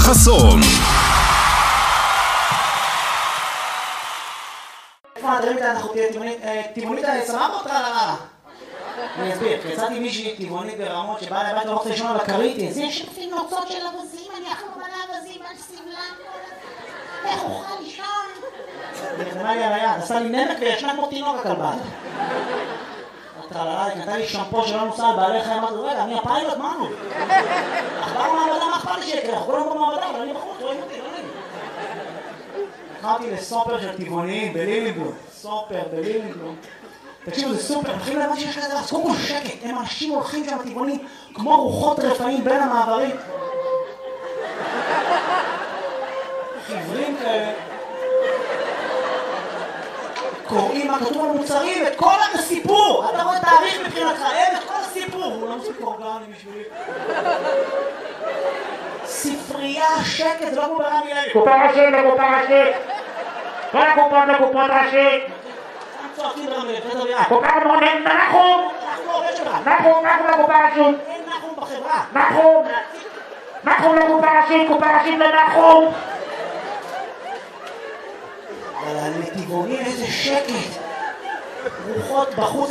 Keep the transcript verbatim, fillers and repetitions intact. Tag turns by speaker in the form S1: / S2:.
S1: חסון.
S2: אנחנו טבעונית סבבה אותך למה? אני אסביר, יצאתי מישהי טבעונית ברמות שבאה לבית לא רוצה לישון על הכרית. זה שפים נוצות של אבזים, אני אחלום על האבזים, על סמלם, איך אוכל לישון? היא נתנה לי על היד, עשה לי נמק וישנה כמו תינוק הכלבה. טרללה, היא קנתה לי שמפו שלא נוסע על בעלי חיים, אמרתי, רגע, אני הפיילוט, מה נו? אכבר מעבדה, מה אכפת לי שיקרה? כולם במעבדה, אבל אני בחוץ, רואים אותי, לא נעים. נכנסתי לסופר של טבעוניים בלילינבלום, סופר בלילינבלום. תקשיבו, זה סופר, מתחילים להבין שיש כזה, אז קודם כל שקט, הם אנשים הולכים שם טבעונים כמו רוחות רפאים בין המעברים. חברים כאלה. קוראים מה כתוב על מוצרים, את כל הסיפור. אתה רואה תאריך מבחינתך, אין את כל הסיפור. הוא לא מוסיף אורגני בשבילי. ספרייה, שקט, זה לא כמו ברמי לוי.
S3: קופה ראשית לקופה ראשית. כל הקופות לקופות ראשית.
S2: צועקים ברמי לוי, זה דרייה.
S3: קופה מונן, נחום.
S2: נחום עובד שלך.
S3: נחום, נחום לקופה ראשית.
S2: אין נחום בחברה.
S3: נחום. נחום לקופה ראשית, קופה ראשית לנחום.
S2: אבל על טבעונים איזה שקט. רוחות בחוץ.